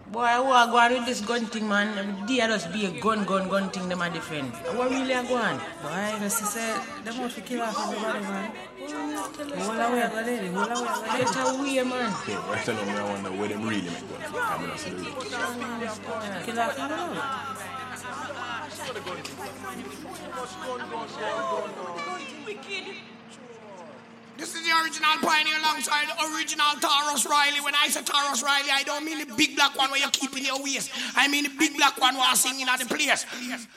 Boy, who are going with this gun thing, man? They just be a gun thing, them a defend. What really are going? Boy, the sister, them want to kill off everybody, man. Hold away, I got it. Hold away, I got it. Get away, man. Okay, right now, I wonder where them really make guns. I'm not saying it. Kill off everybody. This is the original Pioneer alongside the original Taurus Riley. When I say Taurus Riley, I don't mean the big black one where you keep in your waist. I mean the big black one who are singing at the place.